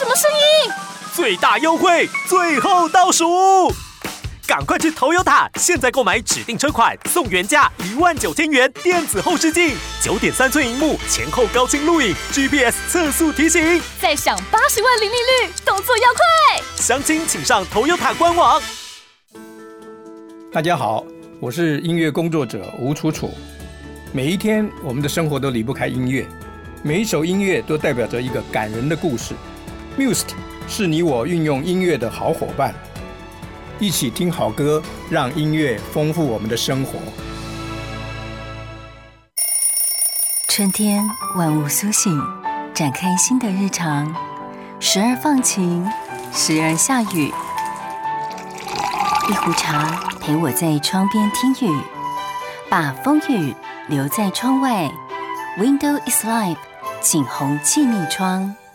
么声音？ 最大优惠，最后倒数！赶快去 Toyota， 现在购买指定车款送原价19000元电子后视镜，9.3寸萤幕，前后高清录影 ，GPS 测速提醒， 再享80万零利率，动作要快！ 详情请上 Toyota 官网。 大家好，我是音乐工作者吴楚楚。每一天，我们的生活都离不开音乐，每一首音乐都代表着一个感人的故事。Muse 是你我运用音乐的好伙伴，一起听好歌，让音乐丰富我们的生活。 春天，万物苏醒，展开新的日常，时而放晴，时而下雨。一壶茶陪我在窗边听雨，把风雨留在窗外。Window is life， 景洪气密窗。